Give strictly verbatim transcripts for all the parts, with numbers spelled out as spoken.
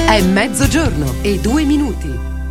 È mezzogiorno e due minuti.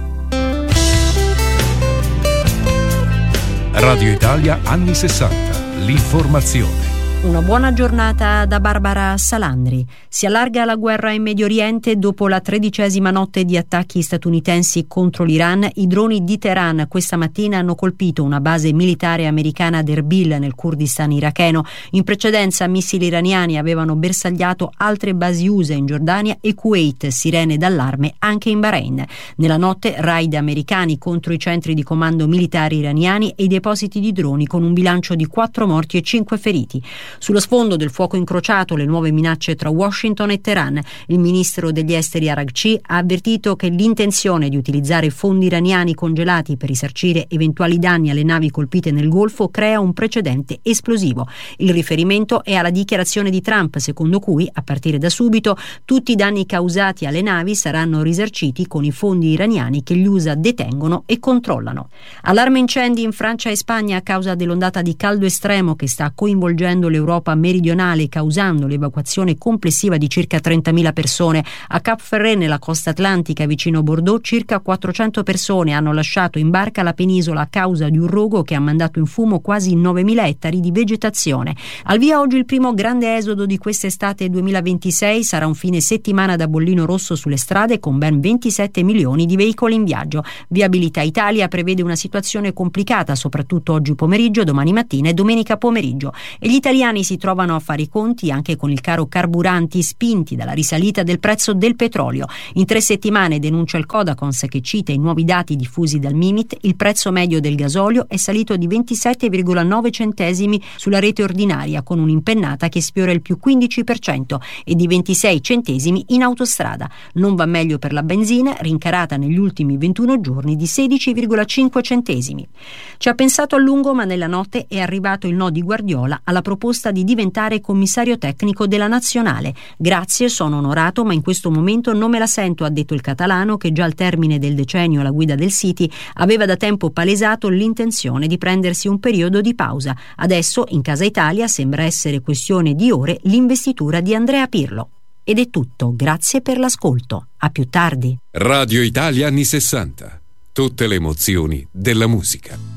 Radio Italia anni sessanta. L'informazione. Una buona giornata da Barbara Salandri. Si allarga la guerra in Medio Oriente dopo la tredicesima notte di attacchi statunitensi contro l'Iran. I droni di Teheran questa mattina hanno colpito una base militare americana ad Erbil nel Kurdistan iracheno. In precedenza missili iraniani avevano bersagliato altre basi U S A in Giordania e Kuwait, sirene d'allarme anche in Bahrain. Nella notte raid americani contro i centri di comando militari iraniani e i depositi di droni con un bilancio di quattro morti e cinque feriti. Sullo sfondo del fuoco incrociato le nuove minacce tra Washington e Teheran. Il ministro degli esteri Araghchi ha avvertito che l'intenzione di utilizzare fondi iraniani congelati per risarcire eventuali danni alle navi colpite nel Golfo crea un precedente esplosivo. Il riferimento è alla dichiarazione di Trump, secondo cui, a partire da subito, tutti i danni causati alle navi saranno risarciti con i fondi iraniani che gli U S A detengono e controllano. Allarme incendi in Francia e Spagna a causa dell'ondata di caldo estremo che sta coinvolgendo l'Europa meridionale, causando l'evacuazione complessiva di circa trentamila persone. A Cap Ferret, nella costa atlantica vicino Bordeaux, circa quattrocento persone hanno lasciato in barca la penisola a causa di un rogo che ha mandato in fumo quasi novemila ettari di vegetazione. Al via oggi il primo grande esodo di quest'estate duemilaventisei. Sarà un fine settimana da bollino rosso sulle strade con ben ventisette milioni di veicoli in viaggio. Viabilità Italia prevede una situazione complicata soprattutto oggi pomeriggio, domani mattina e domenica pomeriggio, e gli italiani si trovano a fare i conti anche con il caro carburanti spinti dalla risalita del prezzo del petrolio. In tre settimane, denuncia il Codacons che cita i nuovi dati diffusi dal Mimit, il prezzo medio del gasolio è salito di ventisette virgola nove centesimi sulla rete ordinaria, con un'impennata che sfiora il più quindici per cento, e di ventisei centesimi in autostrada. Non va meglio per la benzina, rincarata negli ultimi ventuno giorni di sedici virgola cinque centesimi. Ci ha pensato a lungo, ma nella notte è arrivato il no di Guardiola alla proposta di diventare commissario tecnico della nazionale. Grazie, sono onorato, ma in questo momento non me la sento, ha detto il catalano, che già al termine del decennio alla guida del City aveva da tempo palesato l'intenzione di prendersi un periodo di pausa. Adesso in casa Italia sembra essere questione di ore l'investitura di Andrea Pirlo. Ed è tutto, grazie per l'ascolto. A più tardi. Radio Italia anni sessanta. Tutte le emozioni della musica.